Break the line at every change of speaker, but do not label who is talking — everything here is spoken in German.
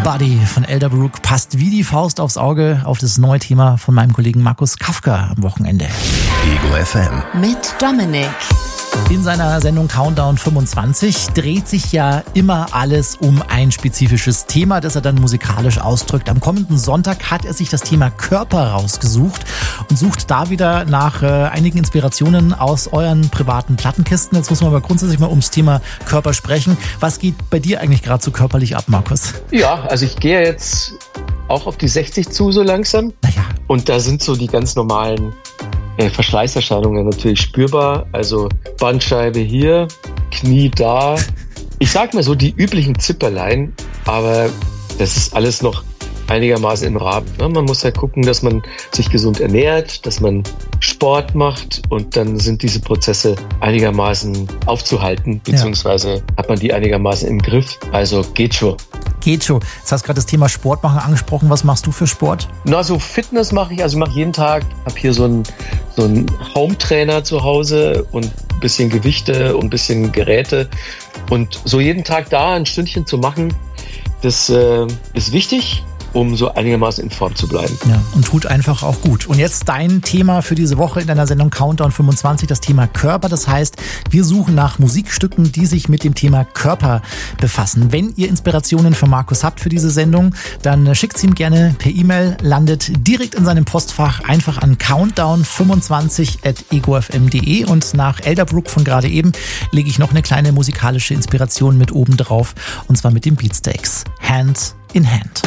Buddy von Elderbrook passt wie die Faust aufs Auge auf das neue Thema von meinem Kollegen Markus Kafka am Wochenende.
Ego FM.
Mit Dominik.
In seiner Sendung Countdown 25 dreht sich ja immer alles um ein spezifisches Thema, das er dann musikalisch ausdrückt. Am kommenden Sonntag hat er sich das Thema Körper rausgesucht und sucht da wieder nach einigen Inspirationen aus euren privaten Plattenkisten. Jetzt muss man aber grundsätzlich mal ums Thema Körper sprechen. Was geht bei dir eigentlich gerade so körperlich ab, Markus?
Ja, also ich gehe jetzt auch auf die 60 zu so langsam.
Naja.
Und da sind so die ganz normalen Verschleißerscheinungen natürlich spürbar. Also Bandscheibe hier, Knie da. Ich sag mal so die üblichen Zipperlein, aber das ist alles noch einigermaßen im Rahmen. Man muss halt gucken, dass man sich gesund ernährt, dass man Sport macht und dann sind diese Prozesse einigermaßen aufzuhalten, beziehungsweise hat man die einigermaßen im Griff. Also geht schon.
Geht schon. Jetzt hast du gerade das Thema Sport machen angesprochen. Was machst du für Sport?
Na, so Fitness mache ich. Also ich mache jeden Tag, habe hier so einen Home-Trainer zu Hause und ein bisschen Gewichte und ein bisschen Geräte. Und so jeden Tag da ein Stündchen zu machen, das ist wichtig, um so einigermaßen in Form zu bleiben.
Ja, und tut einfach auch gut. Und jetzt dein Thema für diese Woche in deiner Sendung Countdown 25, das Thema Körper. Das heißt, wir suchen nach Musikstücken, die sich mit dem Thema Körper befassen. Wenn ihr Inspirationen für Markus habt für diese Sendung, dann schickt sie ihm gerne per E-Mail, landet direkt in seinem Postfach, einfach an countdown25@egofm.de und nach Elderbrook von gerade eben lege ich noch eine kleine musikalische Inspiration mit oben drauf und zwar mit den Beatsteaks. Hand in Hand.